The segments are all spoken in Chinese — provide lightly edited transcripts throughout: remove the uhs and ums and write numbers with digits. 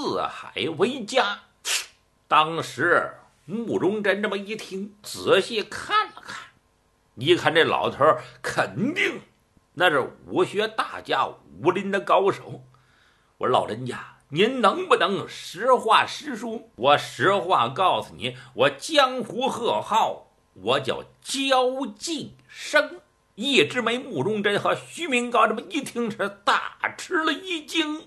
四海为家。当时慕容真这么一听，仔细看了看，一看这老头肯定那是武学大家，武林的高手。我说老人家，您能不能实话实说？我实话告诉你，我江湖贺号，我叫焦继生。一枝梅、慕容真和徐明高这么一听，是大吃了一惊。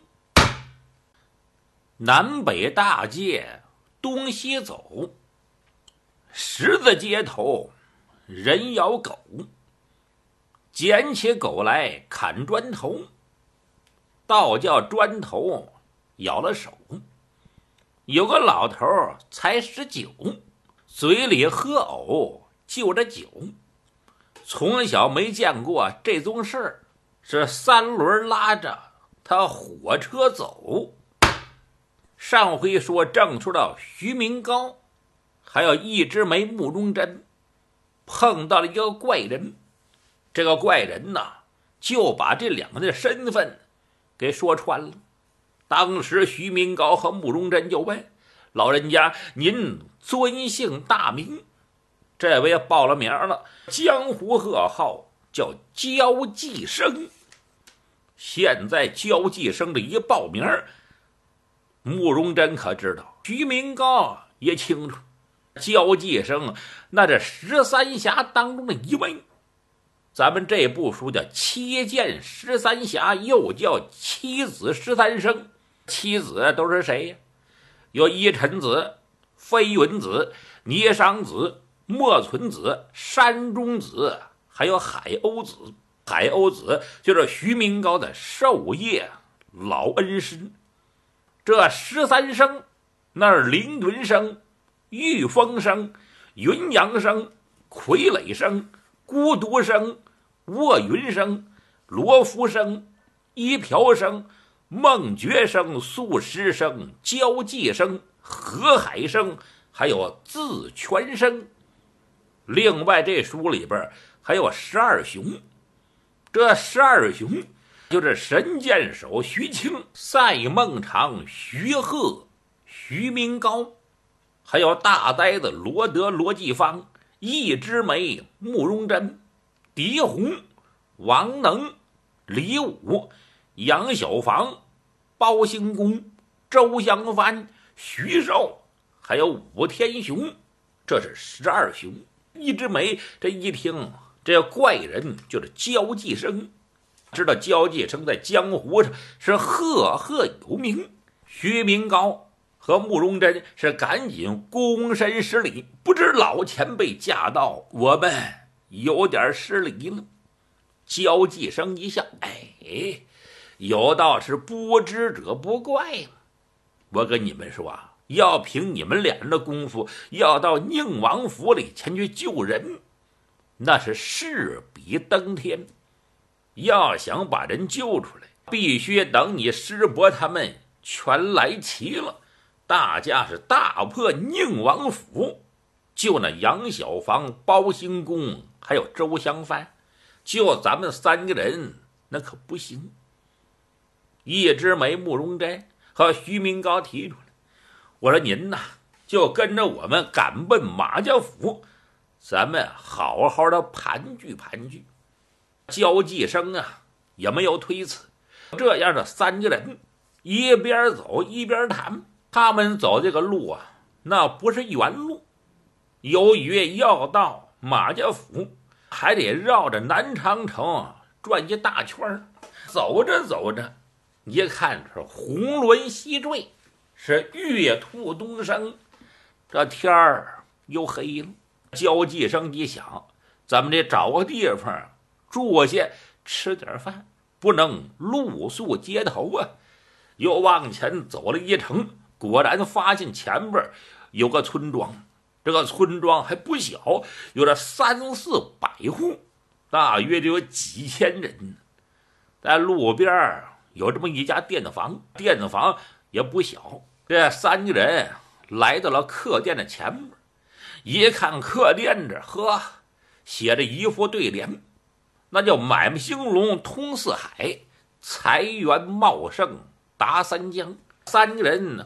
南北大街东西走，十字街头人咬狗，捡起狗来砍砖头，倒叫砖头咬了手。有个老头才19，嘴里喝藕就着酒，从小没见过这宗事儿，是3轮拉着他火车走。上回说正说到徐明高还有一枝梅、慕容真碰到了一个怪人，这个怪人呢就把这两个的身份给说穿了。当时徐明高和慕容真就问老人家，您尊姓大名？这位报了名了，江湖贺号叫焦继生。现在焦继生这一报名，慕容真可知道，徐明高也清楚，焦继生那这13侠当中的一位。咱们这部书叫7剑13侠，又叫7子13生。7子都是谁呀？有依陈子、飞云子、霓裳子、莫存子、山中子，还有海鸥子。海鸥子就是徐明高的授业老恩师。这13生，那是凌云生、御风生、云阳生、傀儡生、孤独生、卧云生、罗浮生、一瓢生、孟觉生、素师生、焦继生、河海生，还有自全生。另外这书里边还有12雄，这12雄就是神箭手徐清、赛孟尝、徐鹤、徐明高，还有大呆子罗德、罗继芳、一枝梅、慕容真、狄红、王能、李武、杨小房、包兴公、周香帆、徐寿，还有武天雄。这是12雄。一枝梅这一听，这怪人就是焦继生。知道焦继生在江湖上是赫赫有名。徐明高和慕容真是赶紧躬身施礼，不知老前辈驾到，我们有点失礼了。焦继生一笑，有道是不知者不怪了。我跟你们说啊，要凭你们俩人的功夫，要到宁王府里前去救人，那是势比登天。要想把人救出来，必须等你师伯他们全来齐了，大家是大破宁王府，就那杨小房、包兴公还有周香帆，就咱们3个人那可不行。一枝梅、慕容真和徐明高提出来，我说您呐，就跟着我们赶奔马家府，咱们好好的盘踞盘踞。焦继生啊也没有推辞，这样的3个人一边走一边谈。他们走这个路啊，那不是原路，由于要到马家府，还得绕着南长城转一大圈。走着走着，一看是红轮西坠，是月兔东升，这天儿又黑了。焦继生一想，咱们得找个地方住下吃点饭，不能露宿街头啊。又往前走了一程，果然发现前边有个村庄，这个村庄还不小，有着3、400户，大约就有几千人。在路边有这么一家店房，店房也不小。这3个人来到了客店的前面，一看客店这写着一副对联，那叫买卖兴隆通四海，财源茂盛达三江。3个人